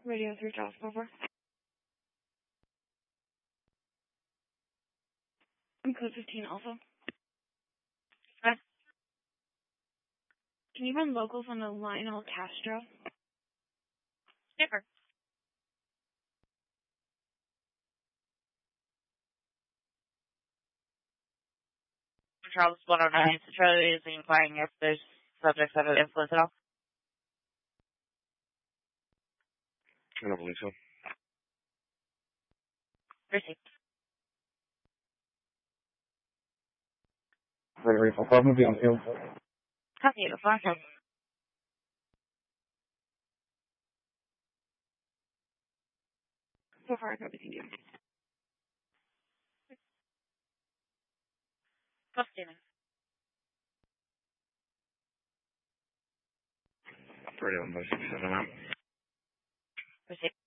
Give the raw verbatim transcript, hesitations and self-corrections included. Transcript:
Radio three Charles over. I'm code fifteen also. Okay. Can you run locals on the Lionel Castro? Skipper. Charles one oh nine, Central is inquiring if there's subjects under the influence at all. I don't believe so. Received. Gregory four five, movie on field. Copy it. Flash up. So far, I copy you. Costuming. Radio one five six seven out. Received.